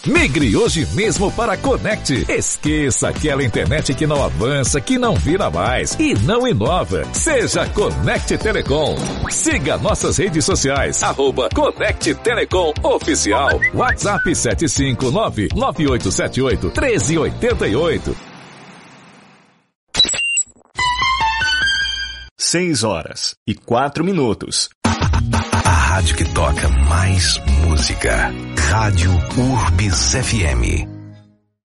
Migre hoje mesmo para a Conect. Esqueça aquela internet que não avança, que não vira mais e não inova. Seja Conect Telecom. Siga nossas redes sociais, @Conect Telecom Oficial. WhatsApp 759-9878-1388. 6h04. A rádio que toca mais música. Rádio Urbis FM.